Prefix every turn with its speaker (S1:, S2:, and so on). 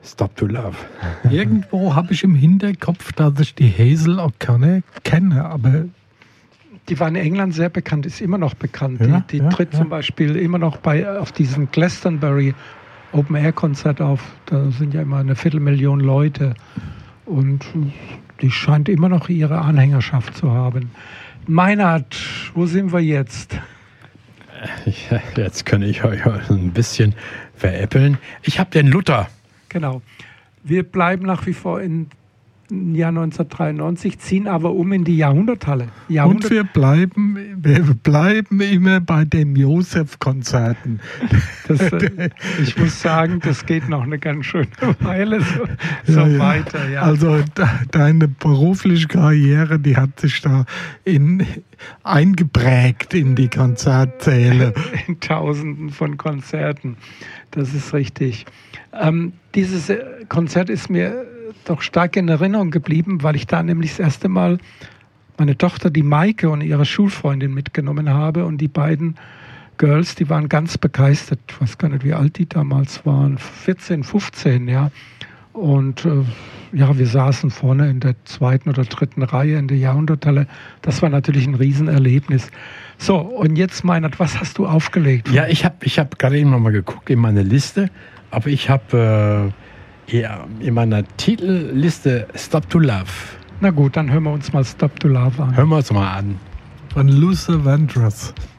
S1: Stop to Love.
S2: Irgendwo habe ich im Hinterkopf, dass ich die Hazel O'Connor kenne, aber...
S3: Die war in England sehr bekannt, ist immer noch bekannt.
S2: Ja,
S3: Die tritt zum Beispiel immer noch auf diesem Glastonbury Open-Air-Konzert auf. Da sind ja immer 250.000 Leute. Und die scheint immer noch ihre Anhängerschaft zu haben. Meinhard, wo sind wir jetzt?
S1: Ja, jetzt kann ich euch ein bisschen veräppeln. Ich habe den Luther.
S3: Genau. Wir bleiben nach wie vor im Jahr 1993, ziehen aber um in die Jahrhunderthalle.
S2: Und wir bleiben immer bei den Josef-Konzerten.
S3: Ich muss sagen, das geht noch eine ganz schöne Weile so weiter. Ja.
S2: Also deine berufliche Karriere, die hat sich da eingeprägt in die Konzertsäle.
S3: In Tausenden von Konzerten, das ist richtig. Dieses Konzert ist mir doch stark in Erinnerung geblieben, weil ich da nämlich das erste Mal meine Tochter, die Maike, und ihre Schulfreundin mitgenommen habe. Und die beiden Girls, die waren ganz begeistert. Ich weiß gar nicht, wie alt die damals waren. 14, 15, ja. Und wir saßen vorne in der 2. oder 3. Reihe in der Jahrhunderthalle. Das war natürlich ein Riesenerlebnis. So, und jetzt, Meinhard, was hast du aufgelegt?
S1: Ja, ich hab gerade eben nochmal geguckt in meine Liste, aber ich habe in meiner Titelliste Stop to Love.
S3: Na gut, dann hören wir uns mal Stop to Love an.
S1: Hören wir uns mal an.
S2: Von Luther Vandross.